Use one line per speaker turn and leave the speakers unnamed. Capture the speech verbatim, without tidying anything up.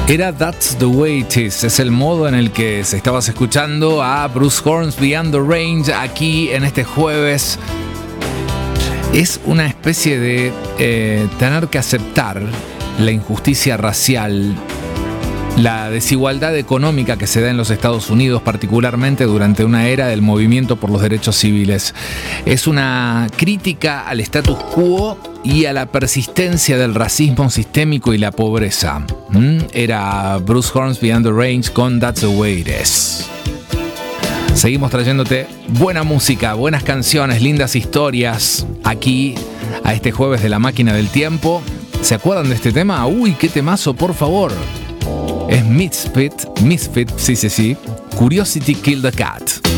Era That's the Way It Is, es el modo en el que se estabas escuchando a Bruce Hornsby and the Range aquí en este jueves. Es una especie de eh, tener que aceptar la injusticia racial, la desigualdad económica que se da en los Estados Unidos, particularmente durante una era del movimiento por los derechos civiles. Es una crítica al status quo y a la persistencia del racismo sistémico y la pobreza. ¿Mm? Era Bruce Hornsby and the Range con That's the Way It Is. Seguimos trayéndote buena música, buenas canciones, lindas historias aquí a este jueves de La Máquina del Tiempo. ¿Se acuerdan de este tema? Uy, qué temazo, por favor. Es Misfit, Misfit, sí, sí, sí. Curiosity Killed the Cat.